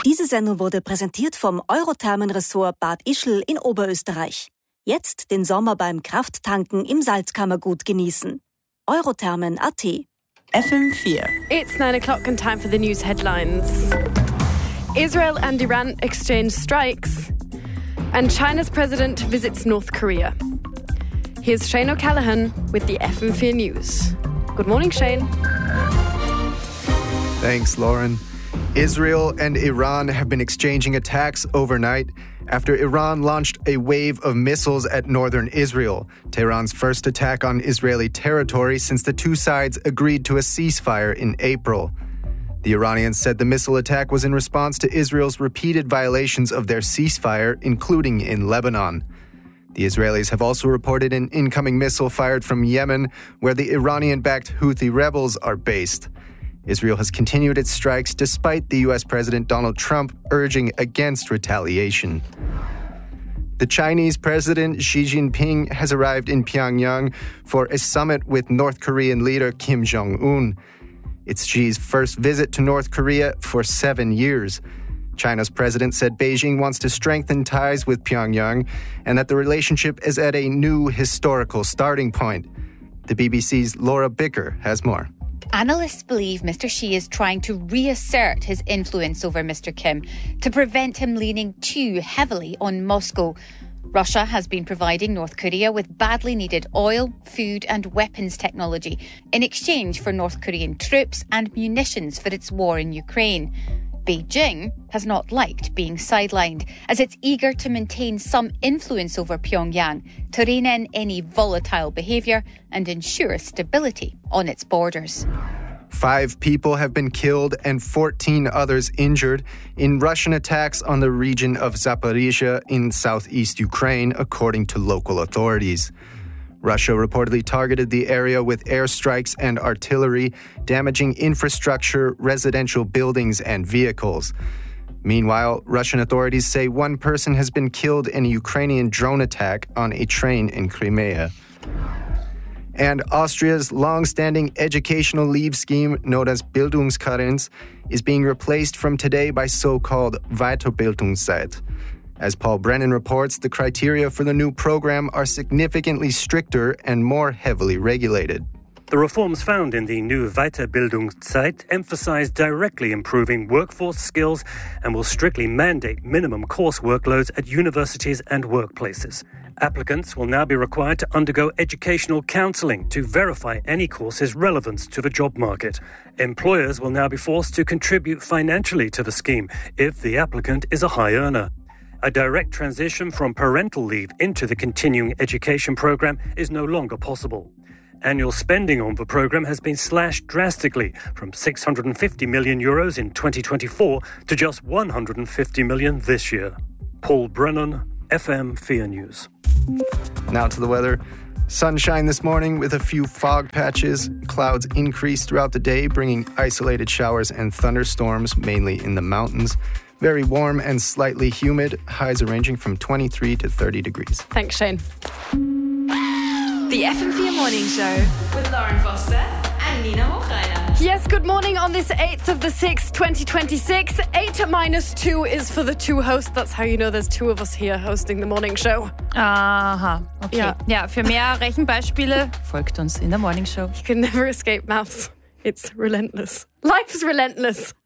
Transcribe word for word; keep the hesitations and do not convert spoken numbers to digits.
Diese Sendung wurde präsentiert vom Eurothermenressort Bad Ischl in Oberösterreich. Jetzt den Sommer beim Krafttanken im Salzkammergut genießen. Eurothermen Punkt a t. F M vier. It's nine o'clock and time for the news headlines. Israel and Iran exchange strikes, and China's president visits North Korea. Here's Shane O'Callaghan with the F M four News. Good morning, Shane. Thanks, Lauren. Israel and Iran have been exchanging attacks overnight after Iran launched a wave of missiles at northern Israel, Tehran's first attack on Israeli territory since the two sides agreed to a ceasefire in April. The Iranians said the missile attack was in response to Israel's repeated violations of their ceasefire, including in Lebanon. The Israelis have also reported an incoming missile fired from Yemen, where the Iranian-backed Houthi rebels are based. Israel has continued its strikes despite the U S President Donald Trump urging against retaliation. The Chinese President Xi Jinping has arrived in Pyongyang for a summit with North Korean leader Kim Jong-un. It's Xi's first visit to North Korea for seven years. China's president said Beijing wants to strengthen ties with Pyongyang and that the relationship is at a new historical starting point. The B B C's Laura Bicker has more. Analysts believe Mister Xi is trying to reassert his influence over Mister Kim to prevent him leaning too heavily on Moscow. Russia has been providing North Korea with badly needed oil, food and weapons technology in exchange for North Korean troops and munitions for its war in Ukraine. Beijing has not liked being sidelined, as it's eager to maintain some influence over Pyongyang to rein in any volatile behaviour and ensure stability on its borders. Five people have been killed and fourteen others injured in Russian attacks on the region of Zaporizhzhia in southeast Ukraine, according to local authorities. Russia reportedly targeted the area with airstrikes and artillery, damaging infrastructure, residential buildings, and vehicles. Meanwhile, Russian authorities say one person has been killed in a Ukrainian drone attack on a train in Crimea. And Austria's long-standing educational leave scheme, known as Bildungskarenz, is being replaced from today by so-called Weiterbildungszeit. As Paul Brennan reports, the criteria for the new program are significantly stricter and more heavily regulated. The reforms found in the new Weiterbildungszeit emphasize directly improving workforce skills and will strictly mandate minimum course workloads at universities and workplaces. Applicants will now be required to undergo educational counselling to verify any course's relevance to the job market. Employers will now be forced to contribute financially to the scheme if the applicant is a high earner. A direct transition from parental leave into the continuing education program is no longer possible. Annual spending on the program has been slashed drastically from six hundred fifty million euros in twenty twenty-four to just one hundred fifty million this year. Paul Brennan, F M four News. Now to the weather. Sunshine this morning with a few fog patches. Clouds increase throughout the day, bringing isolated showers and thunderstorms, mainly in the mountains. Very warm and slightly humid. Highs are ranging from twenty-three to thirty degrees. Thanks, Shane. The F M four Morning Show with Lauren Foster and Nina Hochreiner. Yes, good morning on this eighth of the sixth, twenty twenty-six. eight minus two is for the two hosts. That's how you know there's two of us here hosting the morning show. Aha, okay. Ja. Ja, für mehr Rechenbeispiele folgt uns in der Morning Show. You can never escape maths. It's relentless. Life's relentless.